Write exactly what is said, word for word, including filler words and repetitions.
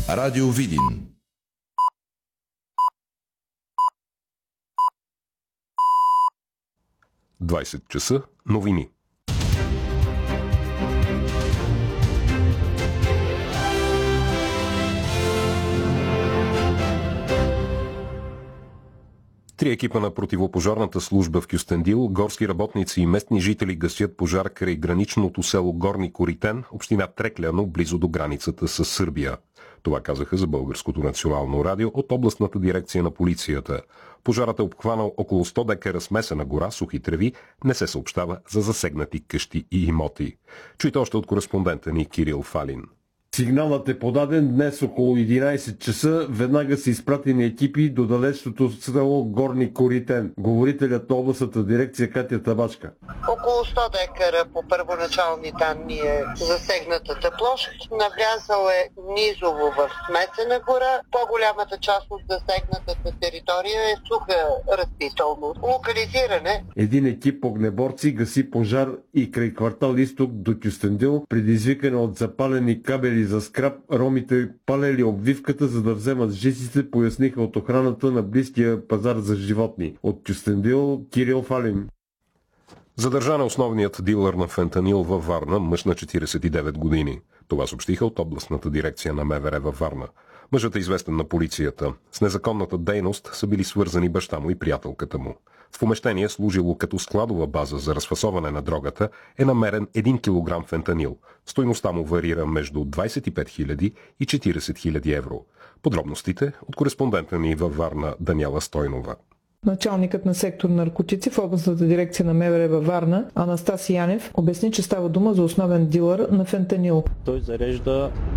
Радио Видин. двайсет часа новини. Три екипа на противопожарната служба в Кюстендил, горски работници и местни жители гасят пожар край граничното село Горни Коритен, община Трекляно, близо до границата с Сърбия. Това казаха за Българското национално радио от областната дирекция на полицията. Пожарът е обхванал около сто декара смесена гора, сухи треви, не се съобщава за засегнати къщи и имоти. Чуйте още от кореспондента ни Кирил Фалин. Сигналът е подаден днес около единайсет часа. Веднага са изпратени екипи до далечното село Горни Коритен. Говорителят на областната дирекция Катя Табачка. Около сто декара по първоначални данни е засегнатата площ. Навлязал е низово в смесена гора. По-голямата част от засегнатата територия е суха растителност. Локализиране. Един екип огнеборци гаси пожар и край квартал Изток до Кюстендил, предизвикане от запалени кабели за скрап. Ромите палели обвивката, за да вземат жиците, поясниха от охраната на близкия пазар за животни. От Кюстендил, Кирил Фалин. Задържан е основният дилър на фентанил във Варна, мъж на четирийсет и девет години. Това съобщиха от областната дирекция на МВР във Варна. Мъжът е известен на полицията. С незаконната дейност са били свързани баща му и приятелката му. В помещение, служило като складова база за разфасоване на дрогата, е намерен един килограм фентанил. Стойността му варира между двайсет и пет хиляди и четирийсет хиляди евро. Подробностите от кореспондента ни във Варна Даниела Стойнова. Началникът на сектор наркотици в областната дирекция на МВР във Варна, Анастас Янев, обясни, че става дума за основен дилър на фентанил. Той зарежда